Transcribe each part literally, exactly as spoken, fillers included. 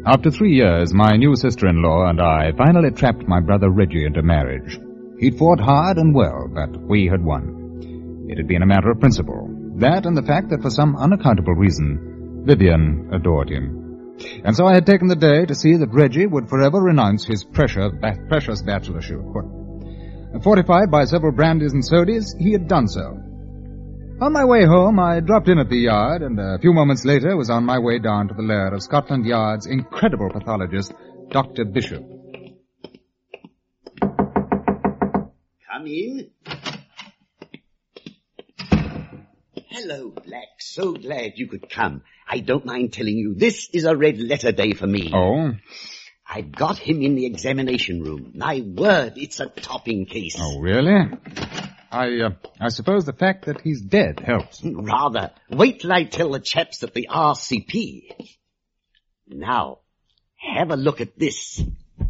After three years, my new sister-in-law and I finally trapped my brother Reggie into marriage. He'd fought hard and well, but we had won. It had been a matter of principle. That and the fact that for some unaccountable reason, Vivian adored him. And so I had taken the day to see that Reggie would forever renounce his precious, precious bachelorship. Fortified by several brandies and sodies, he had done so. On my way home, I dropped in at the Yard, and a few moments later was on my way down to the lair of Scotland Yard's incredible pathologist, Doctor Bishop. Come in. Hello, Black. So glad you could come. I don't mind telling you, this is a red letter day for me. Oh? I've got him in the examination room. My word, it's a topping case. Oh, really? I, uh, I suppose the fact that he's dead helps. Rather. Wait till I tell the chaps at the R C P. Now, have a look at this.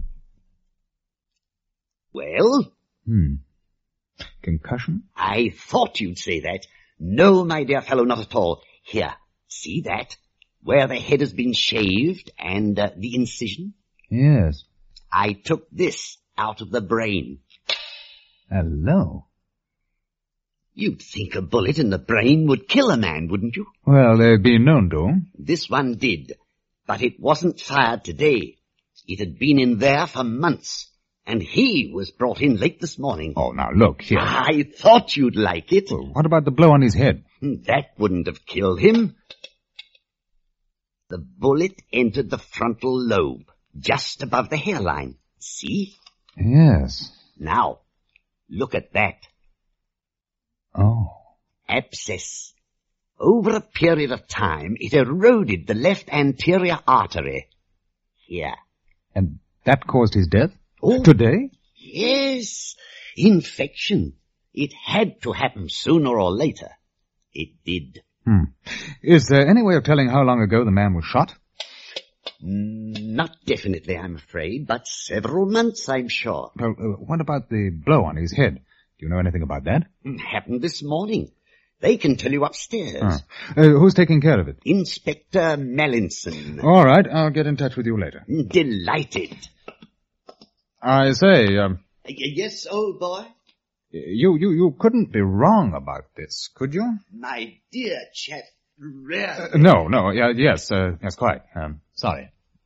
Well? Hmm. Concussion? I thought you'd say that. No, my dear fellow, not at all. Here, see that? Where the head has been shaved and uh, the incision? Yes. I took this out of the brain. Hello. You'd think a bullet in the brain would kill a man, wouldn't you? Well, they've been known to. This one did, but it wasn't fired today. It had been in there for months, and he was brought in late this morning. Oh, now look here. I thought you'd like it. Well, what about the blow on his head? That wouldn't have killed him. The bullet entered the frontal lobe, just above the hairline. See? Yes. Now, look at that. Oh. Abscess. Over a period of time, it eroded the left anterior artery. Here. And that caused his death? Oh. Today? Yes. Infection. It had to happen sooner or later. It did. Hmm. Is there any way of telling how long ago the man was shot? Not definitely, I'm afraid, but several months, I'm sure. Well, uh, what about the blow on his head? Do you know anything about that? Happened this morning. They can tell you upstairs. Ah. Uh, who's taking care of it? Inspector Mallinson. All right, I'll get in touch with you later. Delighted. I say, um... Yes, old boy? You, you, you couldn't be wrong about this, could you? My dear chap, really? Uh, no, no, yeah, yes, uh, yes, quite. Um, sorry.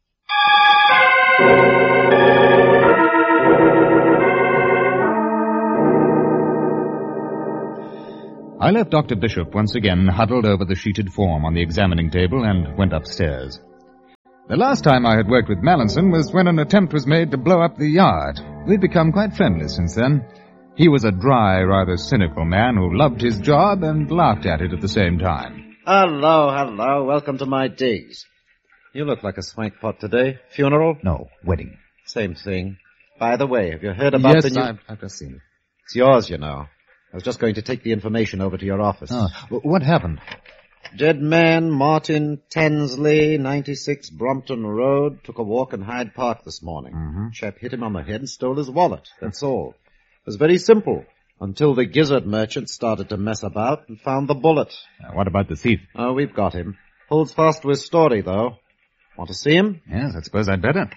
I left Doctor Bishop once again huddled over the sheeted form on the examining table and went upstairs. The last time I had worked with Mallinson was when an attempt was made to blow up the Yard. We'd become quite friendly since then. He was a dry, rather cynical man who loved his job and laughed at it at the same time. Hello, hello. Welcome to my digs. You look like a swank pot today. Funeral? No, wedding. Same thing. By the way, have you heard about yes, the new... I've, I've just seen it. It's yours, you know. I was just going to take the information over to your office. Oh, what happened? Dead man, Martin Tensley, ninety-six Brompton Road, took a walk in Hyde Park this morning. Mm-hmm. Chap hit him on the head and stole his wallet. That's all. It was very simple, until the gizzard merchant started to mess about and found the bullet. Uh, what about the thief? Oh, we've got him. Holds fast to his story, though. Want to see him? Yes, I suppose I'd better.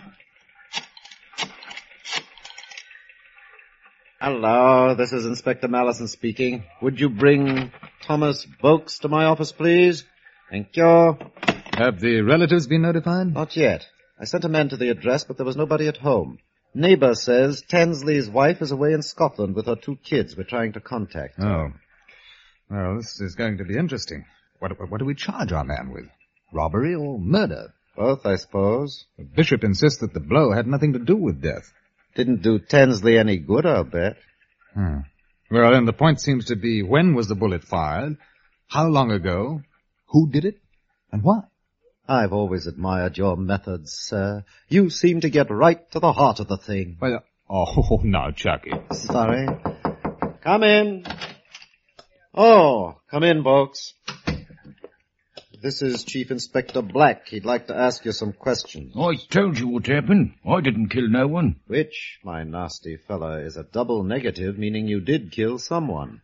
Hello, this is Inspector Mallinson speaking. Would you bring Thomas Boakes to my office, please? Thank you. Have the relatives been notified? Not yet. I sent a man to the address, but there was nobody at home. Neighbor says Tensley's wife is away in Scotland with her two kids. We're trying to contact her. Oh. Well, this is going to be interesting. What, what do we charge our man with? Robbery or murder? Both, I suppose. The bishop insists that the blow had nothing to do with death. Didn't do Tensley any good, I'll bet. Hmm. Well, then the point seems to be, when was the bullet fired? How long ago? Who did it? And why? I've always admired your methods, sir. You seem to get right to the heart of the thing. Well, oh, now, Chucky. Sorry. Come in. Oh, come in, Boakes. This is Chief Inspector Black. He'd like to ask you some questions. I told you what happened. I didn't kill no one. Which, my nasty fella, is a double negative, meaning you did kill someone.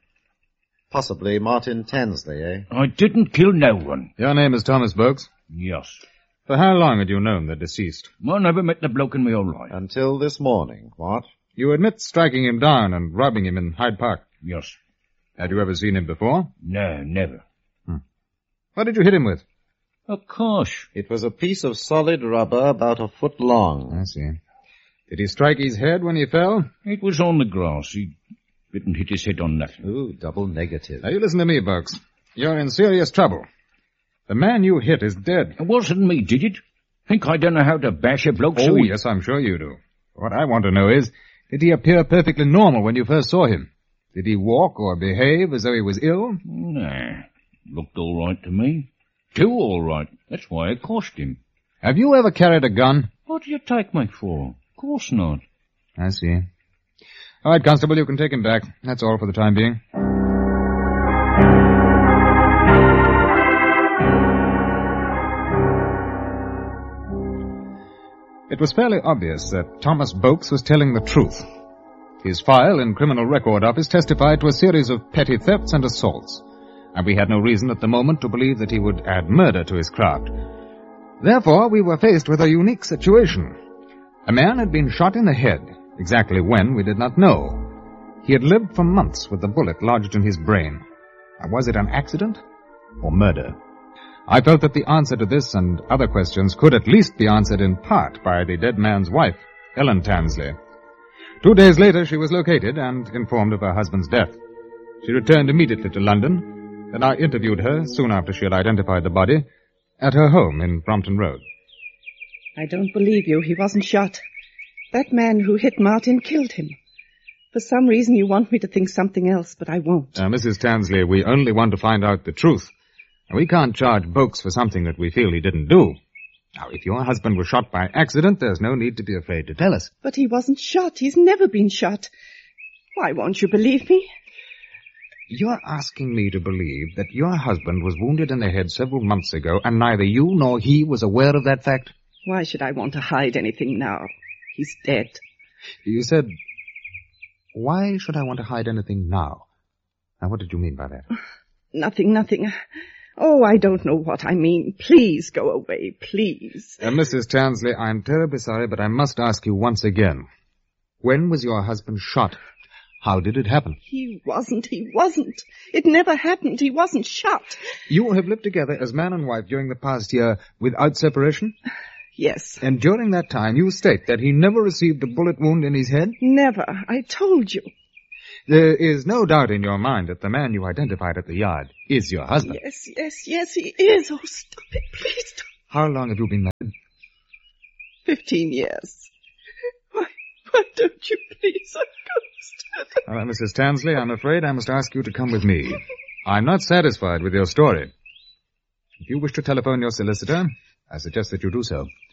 Possibly Martin Tensley, eh? I didn't kill no one. Your name is Thomas Boakes? Yes. For how long had you known the deceased? I never met the bloke in my whole life. Until this morning, what? You admit striking him down and robbing him in Hyde Park. Yes. Had you ever seen him before? No, never. Hmm. What did you hit him with? A cosh. It was a piece of solid rubber about a foot long. I see. Did he strike his head when he fell? It was on the grass. He didn't hit his head on nothing. Ooh, double negative. Now you listen to me, Bucks. You're in serious trouble. The man you hit is dead. It wasn't me, did it? Think I don't know how to bash a bloke Oh, so he... yes, I'm sure you do. What I want to know is, did he appear perfectly normal when you first saw him? Did he walk or behave as though he was ill? Nah, looked all right to me. Too all right. That's why I coshed him. Have you ever carried a gun? What do you take me for? Of course not. I see. All right, Constable, you can take him back. That's all for the time being. It was fairly obvious that Thomas Boakes was telling the truth. His file in Criminal Record Office testified to a series of petty thefts and assaults, and we had no reason at the moment to believe that he would add murder to his craft. Therefore, we were faced with a unique situation. A man had been shot in the head. Exactly when, we did not know. He had lived for months with the bullet lodged in his brain. Was it an accident or murder? I felt that the answer to this and other questions could at least be answered in part by the dead man's wife, Ellen Tansley. Two days later, she was located and informed of her husband's death. She returned immediately to London, and I interviewed her, soon after she had identified the body, at her home in Brompton Road. I don't believe you. He wasn't shot. That man who hit Martin killed him. For some reason you want me to think something else, but I won't. Uh, Missus Tansley, we only want to find out the truth. We can't charge Boakes for something that we feel he didn't do. Now, if your husband was shot by accident, there's no need to be afraid to tell us. But he wasn't shot. He's never been shot. Why won't you believe me? You're asking me to believe that your husband was wounded in the head several months ago, and neither you nor he was aware of that fact? Why should I want to hide anything now? He's dead. You said, why should I want to hide anything now? Now, what did you mean by that? Nothing, nothing. Oh, I don't know what I mean. Please go away, please. Uh, Missus Tansley, I'm terribly sorry, but I must ask you once again. When was your husband shot? How did it happen? He wasn't, he wasn't. It never happened. He wasn't shot. You have lived together as man and wife during the past year without separation? Yes. And during that time you state that he never received a bullet wound in his head? Never. I told you. There is no doubt in your mind that the man you identified at the yard is your husband. Yes, yes, yes, he is. Oh, stop it, please. Don't. How long have you been married? Fifteen years. Why, why don't you please, August? Uh, Missus Tansley, I'm afraid I must ask you to come with me. I'm not satisfied with your story. If you wish to telephone your solicitor, I suggest that you do so.